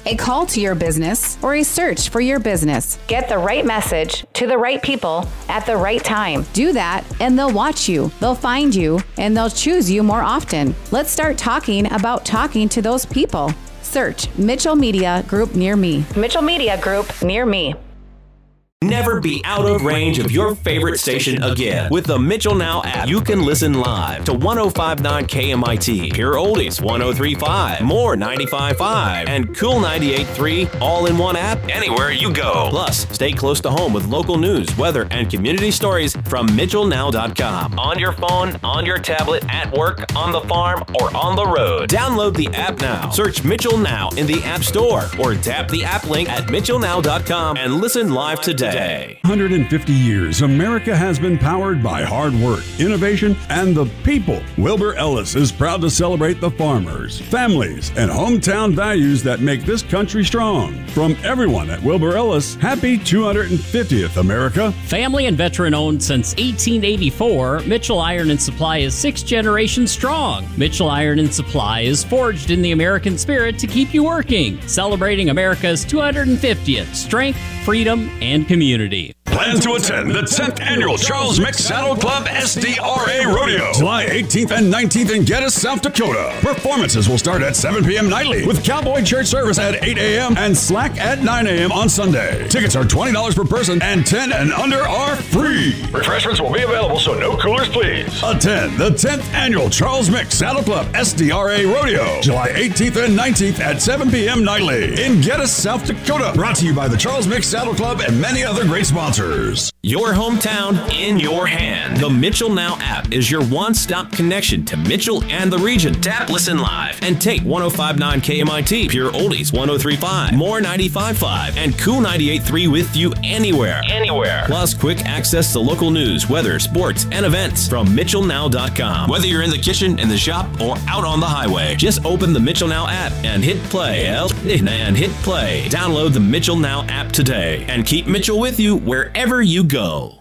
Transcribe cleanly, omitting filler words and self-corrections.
a call to your business, or a search for your business. Get the right message to the right people at the right time. Do that, and they'll watch you, they'll find you, and they'll choose you more often. Let's start talking about talking to those people. Search Mitchell Media Group near me. Mitchell Media Group near me. Never be out of range of your favorite station again. With the Mitchell Now app, you can listen live to 105.9 KMIT, Pure Oldies 103.5, More 95.5, and Cool 98.3 all in one app anywhere you go. Plus, stay close to home with local news, weather, and community stories from MitchellNow.com. On your phone, on your tablet, at work, on the farm, or on the road. Download the app now. Search Mitchell Now in the App Store or tap the app link at MitchellNow.com and listen live today. 150 years, America has been powered by hard work, innovation, and the people. Wilbur Ellis is proud to celebrate the farmers, families, and hometown values that make this country strong. From everyone at Wilbur Ellis, happy 250th, America. Family and veteran owned since 1884, Mitchell Iron and Supply is 6th generation strong. Mitchell Iron and Supply is forged in the American spirit to keep you working, celebrating America's 250th strength, freedom, and community. Plan to attend the 10th Annual Charles Mick Saddle Club SDRA Rodeo, July 18th and 19th in Geddes, South Dakota. Performances will start at 7 p.m. nightly, with Cowboy Church service at 8 a.m. and Slack at 9 a.m. on Sunday. Tickets are $20 per person, and 10 and under are free. Refreshments will be available, so no coolers, please. Attend the 10th Annual Charles Mick Saddle Club SDRA Rodeo, July 18th and 19th at 7 p.m. nightly in Geddes, South Dakota. Brought to you by the Charles Mick Saddle Club and many other great sponsors. Your hometown in your hand. The Mitchell Now app is your one-stop connection to Mitchell and the region. Tap Listen Live and take 105.9 KMIT, Pure Oldies 103.5, More 95.5, and Cool 98.3 with you anywhere. Plus quick access to local news, weather, sports, and events from MitchellNow.com. Whether you're in the kitchen, in the shop, or out on the highway, just open the Mitchell Now app and hit play. Download the Mitchell Now app today and keep Mitchell with you wherever you go.